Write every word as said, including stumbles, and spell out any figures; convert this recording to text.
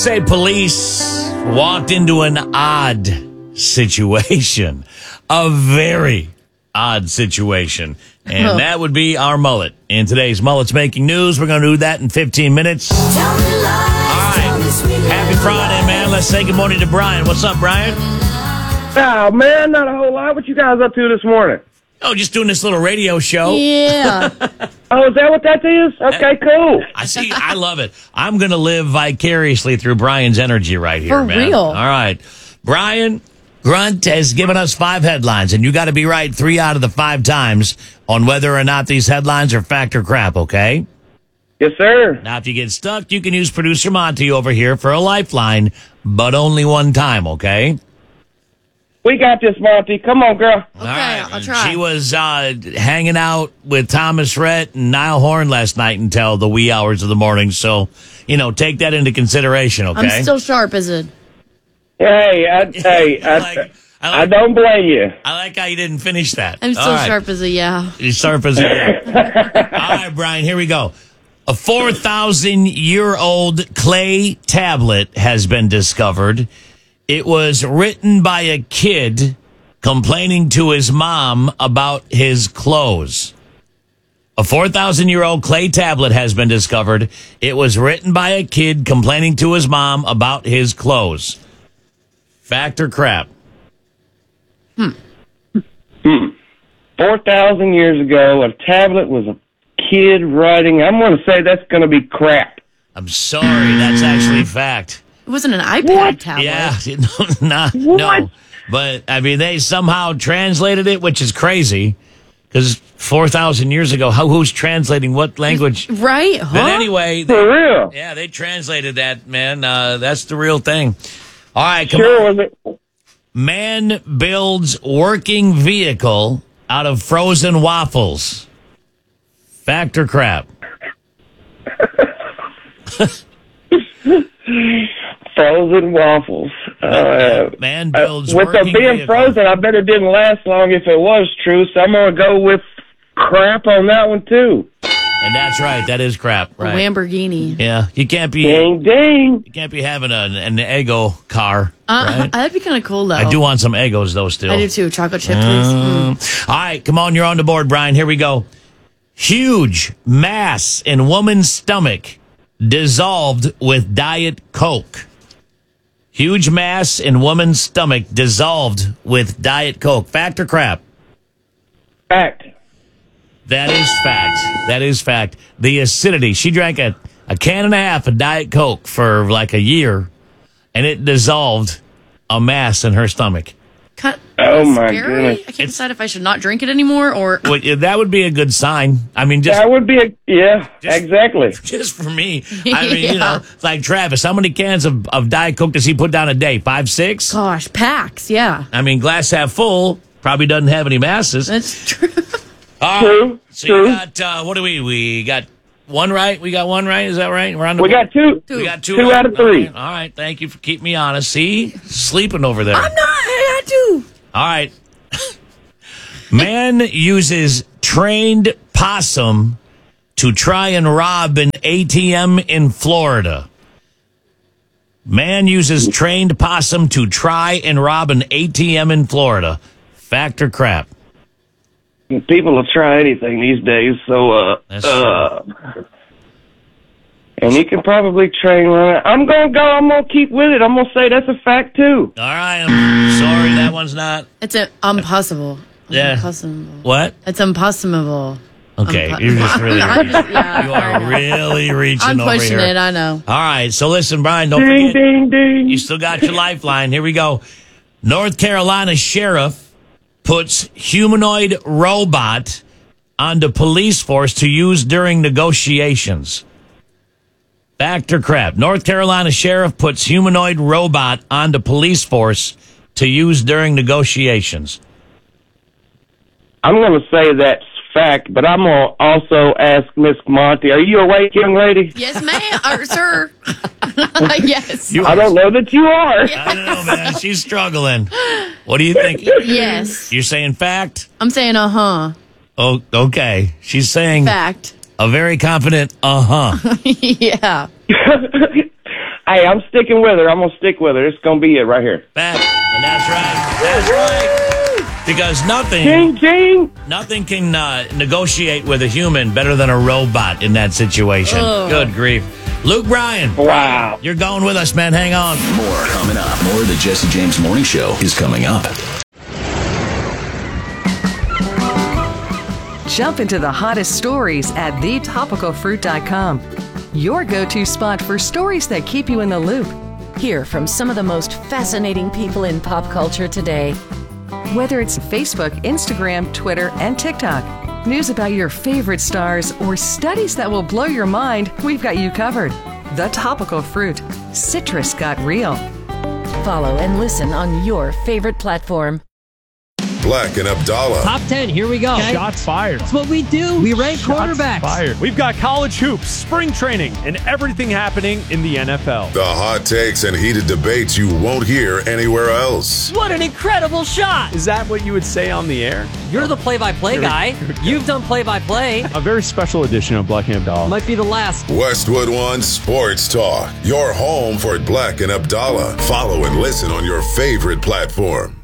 Say police walked into an odd situation, a very odd situation, and Oh. that would be our mullet. In today's Mullet's Making News, we're going to do that in fifteen minutes. All right, happy Friday, man. Let's say good morning to Brian. What's up, Brian? Oh, man, not a whole lot. What you guys up to this morning? Oh, just doing this little radio show. Yeah. Oh, is that what that is? Okay, cool. I see. I love it. I'm going to live vicariously through Brian's energy right here, For man. real. All right. Brian Grunt has given us five headlines, and you got to be right three out of the five times on whether or not these headlines are fact or crap, okay? Yes, sir. Now, if you get stuck, you can use producer Monty over here for a lifeline, but only one time, okay? We got this, Monty. Come on, girl. All Okay, I'll try. She was uh, hanging out with Thomas Rhett and Niall Horn last night until the wee hours of the morning. So, you know, take that into consideration, okay? I'm still sharp as a... Hey, I, hey, I, I like- I I, like- don't blame you. I like how you didn't finish that. I'm still All right. sharp as a yeah. You're sharp as a... All right, Brian, here we go. A four thousand year old clay tablet has been discovered. It was written by a kid complaining to his mom about his clothes. A four thousand year old clay tablet has been discovered. It was written by a kid complaining to his mom about his clothes. Fact or crap? Four thousand years ago, a tablet was a kid writing. I'm going to say that's going to be crap. I'm sorry, that's actually fact. It wasn't an iPad What? tablet. Yeah, no, not, What? no. But, I mean, they somehow translated it, which is crazy, because four thousand years ago, how, who's translating what language? Right? Huh? But anyway, For they, real. yeah, they translated that, man. Uh, that's the real thing. All right, come Sure on. was it. Man builds working vehicle out of frozen waffles. Fact or crap? Frozen waffles. Uh, Man uh, builds with them working being vehicle. frozen, I bet it didn't last long if it was true, so I'm going to go with crap on that one, too. And that's right. That is crap. A Right. Lamborghini. Yeah, you can't be Ding, ding. you can't be having an, an Eggo car. Uh, right? That'd be kind of cool, though. I do want some Eggos though. Still, I do too. Chocolate chip, please. Mm. All right, come on, you're on the board, Brian. Here we go. Huge mass in woman's stomach dissolved with Diet Coke. Huge mass in woman's stomach dissolved with Diet Coke. Fact or crap? Fact. That is fact. That is fact. The acidity. She drank a, a can and a half of Diet Coke for like a year, and it dissolved a mass in her stomach. Kind Oh, my scary. goodness. I can't decide if I should not drink it anymore or... Well, yeah, that would be a good sign. I mean, just That would be a, yeah, Just- exactly. just for me. I mean, you Yeah. know, it's like Travis. How many cans of, of Diet Coke does he put down a day? Five, six? Gosh, packs, yeah. I mean, glass half full. Probably doesn't have any masses. That's true. All True, right. So true. you got, uh, what do we, we got one right? We got one right? Is that right? We're on the We got two. We got two, Two right. out of three. All right. All right. Thank you for keeping me honest. See? Sleeping over there. I'm not. I do. All right. Man uses trained possum to try and rob an A T M in Florida. Man uses trained possum to try and rob an A T M in Florida. Fact or crap? People will try anything these days, so, uh, That's uh, and you can probably train run it. I'm going to go, I'm going to keep with it. I'm going to say that's a fact, too. All right. I'm sorry that one's not. It's a, impossible. Yeah. Impossible. What? It's impossible. Okay. Impo- You're just really, I'm just- yeah, you are really reaching I'm over pushing here. it, I know. All right. So listen, Brian, don't Ding, forget. ding, ding. You still got your lifeline. Here we go. North Carolina sheriff puts humanoid robot onto police force to use during negotiations. Fact or crap? North Carolina sheriff puts humanoid robot onto police force to use during negotiations. I'm going to say that's fact, but I'm going to also ask Miss Monty, are you awake, young lady? Yes, ma'am. Or, sir. yes. You I don't know that you are. I don't know, man. She's struggling. What do you think? Yes. You're saying fact? I'm saying uh-huh. Oh, okay. She's saying Fact. a very confident uh-huh. yeah. Hey, I'm sticking with her. I'm gonna stick with her. It's gonna be it right here. Back. And that's right. That's right. Because nothing, Ching, ching. nothing can uh, negotiate with a human better than a robot in that situation. Ugh. Good grief. Luke Bryan. Wow. You're going with us, man. Hang on. More coming up. More of the Jesse James Morning Show is coming up. Jump into the hottest stories at the topical fruit dot com. Your go-to spot for stories that keep you in the loop. Hear from some of the most fascinating people in pop culture today. Whether it's Facebook, Instagram, Twitter, and TikTok, news about your favorite stars, or studies that will blow your mind, we've got you covered. The Topical Fruit. Citrus got real. Follow and listen on your favorite platform. Black and Abdallah. Top ten, here we go. Okay? Shots fired. That's what we do. We rank Shots quarterbacks. fired. We've got college hoops, spring training, and everything happening in the N F L. The hot takes and heated debates you won't hear anywhere else. What an incredible shot. Is that what you would say on the air? You're the play-by-play guy. You've done play-by-play. A very special edition of Black and Abdallah. Might be the last. Westwood One Sports Talk. Your home for Black and Abdallah. Follow and listen on your favorite platform.